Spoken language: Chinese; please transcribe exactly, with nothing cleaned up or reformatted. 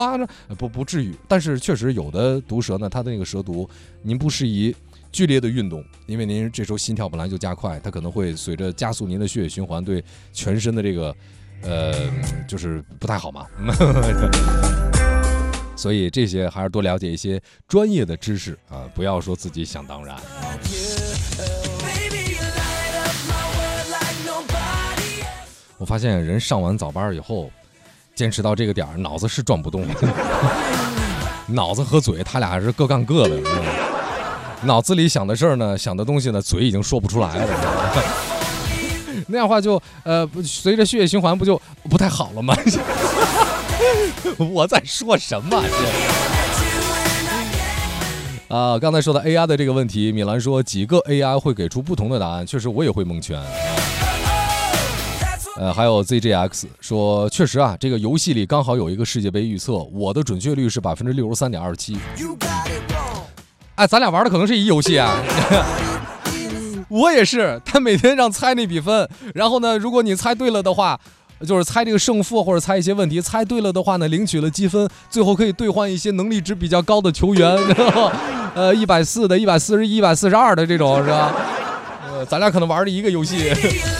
啊，不不至于，但是确实有的毒蛇呢，它的那个蛇毒，您不适宜剧烈的运动，因为您这时候心跳本来就加快，它可能会随着加速您的血液循环，对全身的这个呃，就是不太好嘛。所以这些还是多了解一些专业的知识啊，不要说自己想当然。我发现人上完早班以后，坚持到这个点儿，脑子是转不动，脑子和嘴他俩还是各干各的。脑子里想的事儿呢，想的东西呢，嘴已经说不出来了。那样的话就呃，随着血液循环不就不太好了吗？我在说什么？啊，刚才说到 A I 的这个问题，米兰说几个 A I 会给出不同的答案，确实我也会蒙圈。呃，还有 Z J X 说，确实啊，这个游戏里刚好有一个世界杯预测，我的准确率是百分之六十三点二七。哎，咱俩玩的可能是一游戏啊。我也是，他每天让猜那比分，然后呢，如果你猜对了的话，就是猜这个胜负或者猜一些问题，猜对了的话呢，领取了积分，最后可以兑换一些能力值比较高的球员，然后呃，一百四的、一百四十一、一百四十二的这种是吧？呃，咱俩可能玩的一个游戏。